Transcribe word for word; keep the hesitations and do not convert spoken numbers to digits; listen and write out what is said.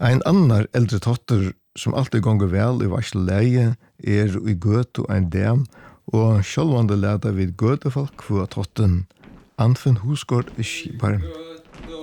Ein annar eldre totter som alltid gonger vel i varsle leie er i gøtu ein dam, og sjálvande leda vid gøtefolk for totten Anfen Husgård i Skipar.